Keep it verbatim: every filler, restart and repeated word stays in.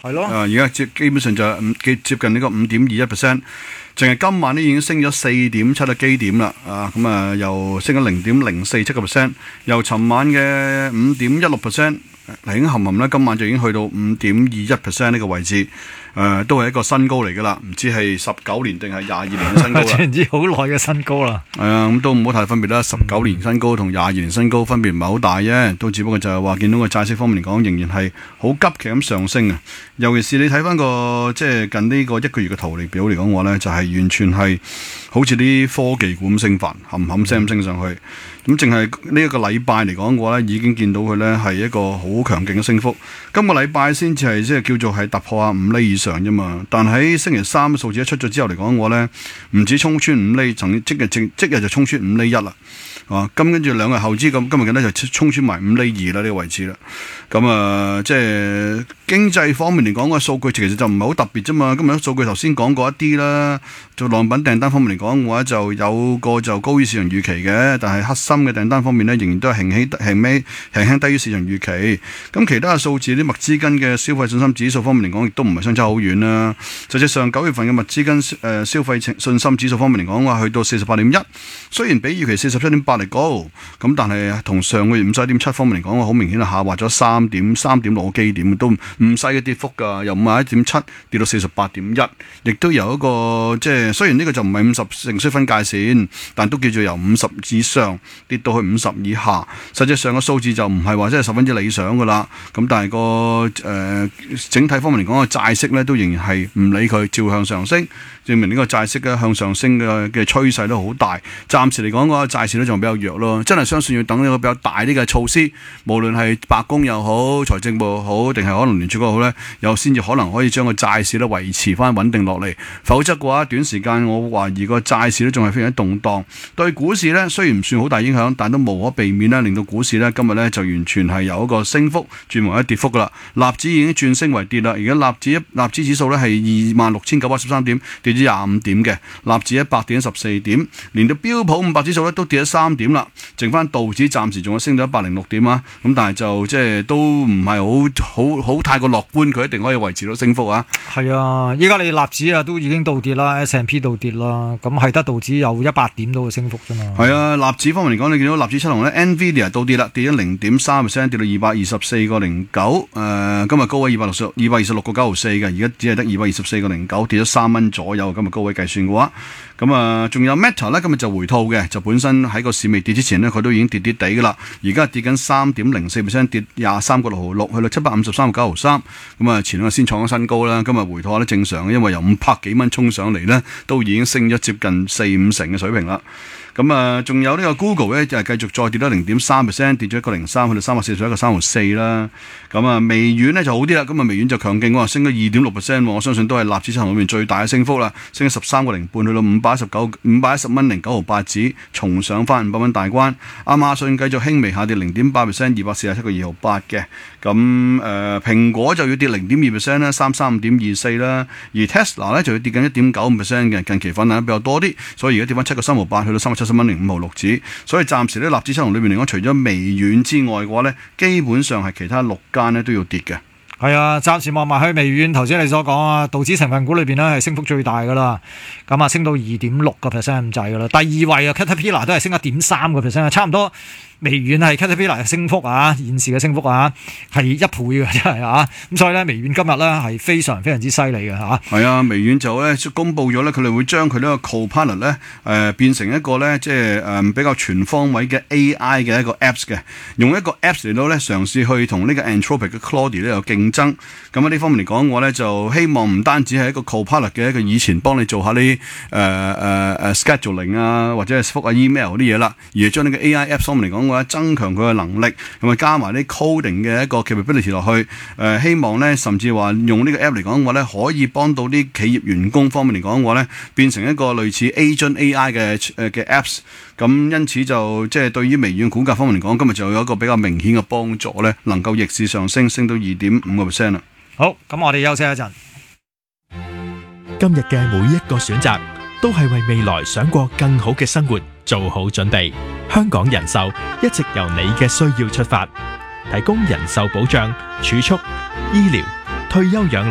係咯。 而家接基本上就係五接近呢個五點二一 percent，淨係今晚呢已經升咗四點七個基點啦。啊，咁啊又升咗零點零四七個 percent，由尋晚嘅五點一六 percent。嚟緊含含咧，今晚就已經去到五點二一 percent 呢個位置，誒、呃、都係一個新高嚟噶啦，唔知係十九年定係廿二年嘅新高啦。 唔知好耐嘅新高啦。 係啊，咁都唔好太分別啦。十九年新高同廿二年新高分別唔係好大啫，都只不過就係話見到個債息方面嚟講，仍然係好急劇咁上升啊。尤其是你睇翻個即係近呢個一個月嘅圖嚟表嚟講嘅話咧，就係、是、完全係好似啲科技股咁升法，冚冚聲咁升上去。咁淨係呢一個禮拜嚟講嘅話咧，已經見到佢咧係一個好強勁嘅升幅。今個禮拜先至係即係叫做係突破下五厘以上啫嘛。但喺星期三嘅數字一出咗之後嚟講嘅話咧，唔止衝穿五厘，曾即日即即日就衝穿五厘一啦。啊，咁跟住兩日後之咁，今日咧就衝穿埋五厘二啦呢個位置啦。咁啊，即係經濟方面嚟講個數據其實就唔係好特別啫嘛。今日數據頭先講過一啲啦，做浪品訂單方面嚟講嘅話，就有個就高於市場預期嘅，但係核心嘅訂單方面咧，仍然都係輕輕輕微輕輕低於市場預期。咁其他嘅數字，啲密資金嘅消費信心指數方面嚟講，亦都唔係相差好遠啦。實際上九月份嘅密資金誒、呃、消費信心指數方面嚟講話，去到四十八點一，雖然比預期四十七點八嚟高，咁但係同上個月五十一點七方面嚟講，好明顯係下滑咗三點三點六個基點，都唔細嘅跌幅㗎，由五十一點七跌到四十八點一，亦都有一個即係雖然呢個就唔係五十成需分界線，但都叫做由五十以上跌到去五十以下。實際上個數字就唔係話真係十分之理想㗎啦。咁但係個誒、呃、整體方面嚟講，個債息咧都仍然係唔理佢，照向上升，證明呢個債息咧向上升嘅嘅趨勢都好大。暫時嚟講，個債市都仲比較弱咯。真係相信要等一個比較大啲嘅措施，無論係白宮又好、財政部又好，定係可能聯儲局好咧，有先至可能可以將個債市咧維持翻穩定落嚟。否則嘅話，短時間我懷疑個債市都仲係非常之動盪。對股市咧雖然唔算好大影響，但都無可避免啦，令到股市咧今日咧就完全係由一個升幅轉為一跌幅噶啦。納指已經轉升為跌啦，而家納指一納指指數咧係二萬六千九百十三點，跌咗廿五點嘅，納指一百跌咗十四點，連到標普五百指數咧都跌咗三點啦，剩翻道指暫時仲有升到一百零六點啊，咁但係就即係都唔係好好好太過樂觀，佢一定可以維持到升幅啊。係啊，依家你納指啊都已經倒跌啦 ，S and P 倒跌啦，咁係得道指有一百點到嘅升幅啫嘛。 係啊，納指方面嚟講，你見到納指七雄咧 ，Nvidia 倒跌啦，跌咗零點三 percent， 跌到二百二十四個零九，誒，今日高位二百六十二百二十六個九毫四嘅，而家只係得二百二十四個零九，跌咗三蚊左右。今日高位計算嘅話，咁啊，仲有 Meta 咧，今日就回吐嘅，就本身喺個市未跌之前呢，佢都已經跌跌地噶啦，而家跌緊三點零四 percent， 跌廿三個六毫六，去到七百五十三個九毫三，咁啊，前兩日先創咗新高啦，今日回吐咧正常，因為由五百幾蚊衝上嚟呢，都已經升咗接近四五成嘅水平啦。咁啊，仲有呢個 Google 咧，就係繼續再跌咗零點三 percent， 跌咗一個零三，去到三百四十一個三毫四啦。咁啊，微軟咧就好啲啦，咁啊，微軟就強勁喎，升咗二點六 percent， 我相信都係納指七雄裏面最大嘅升幅啦，升咗十三個零半，去到五百一十九五百一十蚊零九毫八子，重上翻五百蚊大關。亞馬遜繼續輕微下跌零點八 percent， 二百四十七個二毫八嘅。咁誒、呃，蘋果就要跌零點二 percent 啦，三三五點二四啦。而 Tesla 咧就要跌緊一點九五 percent 嘅，近期反彈得比較多啲，所以而家跌翻七個三毫八，去到三百七十蚊零五毫六子。所以暫時咧納指七雄裏面嚟講，除咗微軟之外嘅話咧，基本上係其他六間咧都要跌嘅。 係啊，暫時望埋去微軟，頭先你所講啊，道指成分股裏邊咧係升幅最大噶啦，咁啊升到二點六個 percent 咁滯噶啦。第二位啊 Caterpillar 都係升一點三個 percent 啊，差唔多。微軟係 Caterpillar 嘅升幅啊，現時嘅升幅啊係一倍嘅，真係啊！咁所以咧，微軟今日咧係非常非常之犀利嘅嚇。係啊，微軟就咧公佈咗咧，佢哋會將佢呢個 Copilot 咧誒變成一個咧即係誒比較全方位嘅 A I 嘅一個 Apps 嘅，用一個 Apps 嚟到咧嘗試去同呢個 Anthropic 嘅 Claude 咧有競爭。咁喺呢方面嚟講，我咧就希望唔單止係一個 Copilot 嘅一個以前幫你做下啲誒誒誒 scheduling 啊，或者係覆下 email 啲嘢啦，而係將呢個 A I Apps 方面嚟講嘅話，增強佢嘅能力，咁啊加埋啲 coding 嘅一個 capability 落去，誒、呃、希望咧甚至話用呢個 app 嚟講嘅話咧，可以幫到啲企業員工方面嚟講嘅話咧，變成一個類似 agent A I 嘅誒嘅 apps。咁因此就即係對於微軟股價方面嚟講，今日就有一個比較明顯嘅幫助咧，能夠逆市上升，升到二點五個 percent 啦。 好，咁我哋休息一陣。 今日嘅每一個選擇，都係為未來想過更好嘅生活做好準備。香港人壽一直由你嘅需要出發，提供人壽保障、儲蓄、醫療、退休養老。